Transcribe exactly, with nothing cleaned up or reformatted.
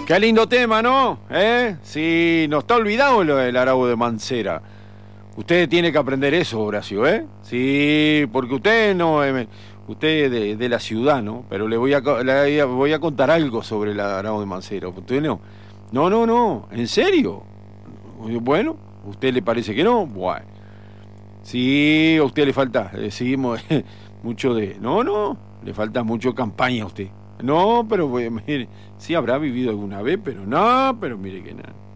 Qué lindo tema, ¿no? ¿Eh? Sí, no está olvidado lo del Arau de Mancera. Usted tiene que aprender eso, Horacio, ¿eh? Sí, porque usted no... Eh, usted es de, de la ciudad, ¿no? Pero le voy a, le voy a contar algo sobre el Arau de Mancera. Usted no... No, no, no. ¿En serio? Bueno, ¿a usted le parece que no? Bueno. Sí, a usted le falta, le seguimos mucho de... No, no, le falta mucho campaña a usted. No, pero mire, sí habrá vivido alguna vez, pero no, pero mire que nada.